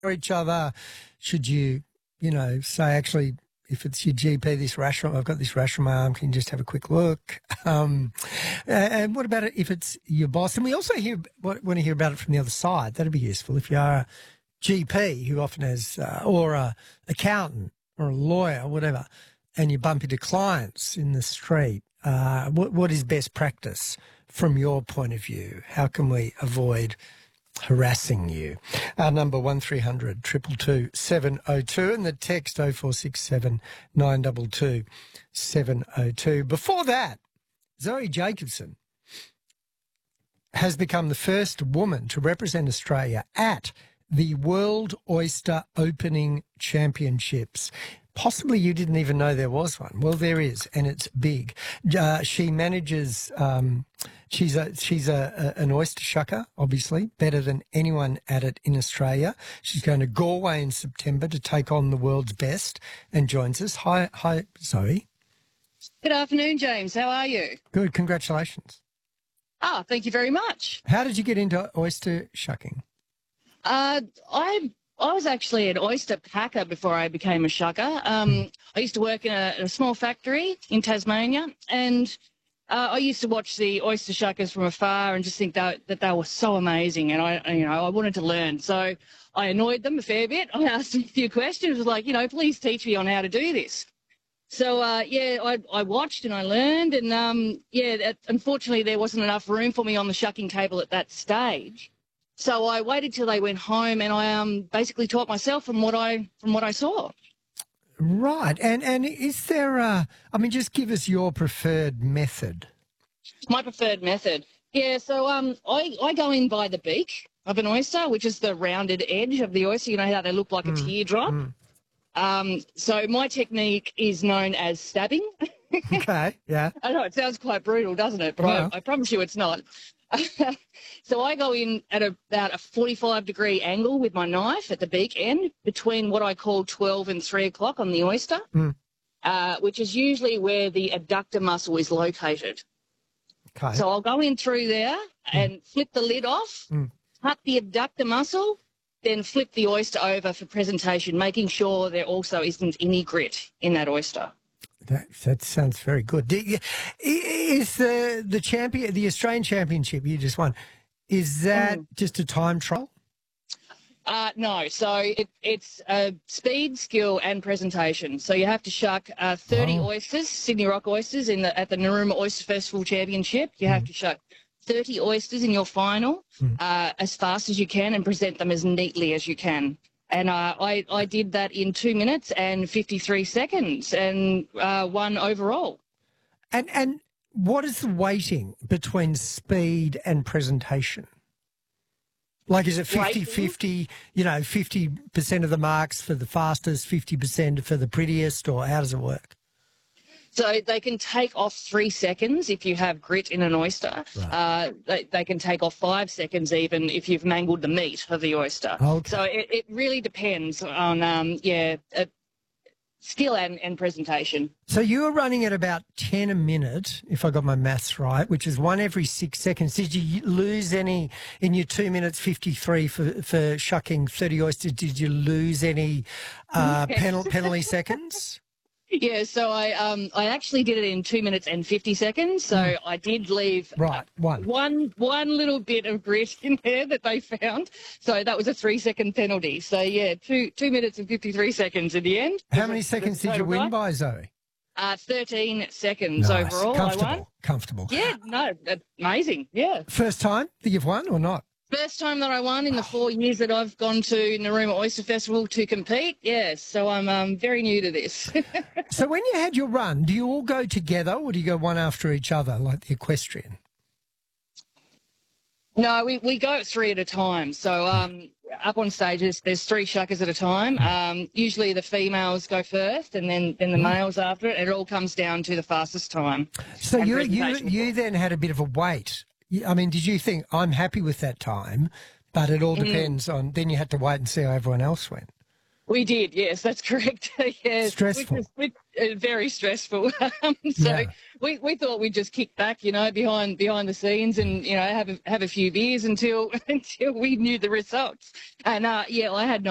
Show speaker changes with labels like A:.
A: each other? Should you, say, actually, if it's your GP, I've got this rash on my arm, can you just have a quick look? And what about it if it's your boss? And we also want to hear about it from the other side. That'd be useful if you are a GP who often has, or a accountant or a lawyer, whatever, and you bump into clients in the street. What is best practice from your point of view? How can we avoid harassing you? Our number 1300 222 702 and the text 0467 922 702. Before that, Zoe Jacobson has become the first woman to represent Australia at the World Oyster Opening Championships. Possibly you didn't even know there was one. Well, there is, and it's big. She manages. She's an oyster shucker, obviously, better than anyone at it in Australia. She's going to Galway in September to take on the world's best, and joins us. Hi, Zoe.
B: Good afternoon, James. How are you?
A: Good. Congratulations.
B: Thank you very much.
A: How did you get into oyster shucking?
B: I was actually an oyster packer before I became a shucker. I used to work in a small factory in Tasmania, and I used to watch the oyster shuckers from afar and just think that they were so amazing, and I wanted to learn. So I annoyed them a fair bit. I asked them a few questions, was like, please teach me on how to do this. So, I watched and I learned, and unfortunately there wasn't enough room for me on the shucking table at that stage. So I waited till they went home, and I basically taught myself from what I saw.
A: Right, and is there just give us your preferred method.
B: My preferred method, yeah. So I go in by the beak of an oyster, which is the rounded edge of the oyster. You know how they look like a teardrop. So my technique is known as stabbing.
A: Okay, yeah.
B: I know it sounds quite brutal, doesn't it? But
A: yeah.
B: I promise you it's not. So I go in at about a 45-degree angle with my knife at the beak end between what I call 12 and 3 o'clock on the oyster, which is usually where the adductor muscle is located.
A: Okay.
B: So I'll go in through there and flip the lid off, cut the adductor muscle, then flip the oyster over for presentation, making sure there also isn't any grit in that oyster.
A: That sounds very good. Is the Australian Championship you just won, is that just a time trial?
B: No. So it's speed, skill and presentation. So you have to shuck 30 oysters, Sydney Rock oysters, at the Narooma Oyster Festival Championship. You have to shuck 30 oysters in your final as fast as you can and present them as neatly as you can. And I did that in 2 minutes and 53 seconds and won overall.
A: And what is the weighting between speed and presentation? Like, is it 50-50, 50% of the marks for the fastest, 50% for the prettiest, or how does it work?
B: So they can take off 3 seconds if you have grit in an oyster. Right. They can take off 5 seconds even if you've mangled the meat of the oyster. Okay. So it really depends on, skill and presentation.
A: So you were running at about 10 a minute, if I got my maths right, which is 1 every 6 seconds. Did you lose any in your 2 minutes 53 for shucking 30 oysters? Did you lose any penalty seconds?
B: Yeah, so I actually did it in 2 minutes and 50 seconds. So I did leave one little bit of grit in there that they found. So that was a 3 second penalty. So yeah, 2 minutes and 53 seconds in the end.
A: How many seconds did you win by, Zoe?
B: 13 seconds overall. I won.
A: Comfortable.
B: Yeah, no, that's amazing. Yeah.
A: First time that you've won or not?
B: First time that I won in the 4 years that I've gone to Narooma Oyster Festival to compete. Yes, so I'm very new to this.
A: So when you had your run, do you all go together or do you go one after each other like the equestrian?
B: No, we go 3 at a time. So up on stages, there's 3 shuckers at a time. Usually the females go first and then the males after it. It all comes down to the fastest time.
A: So you then had a bit of a wait. I mean, did you think, I'm happy with that time, but it all depends on, then you had to wait and see how everyone else went?
B: We did, yes, that's correct. Yes,
A: stressful.
B: Very stressful. We thought we'd just kick back, behind the scenes and, have a few beers until we knew the results. And, I had no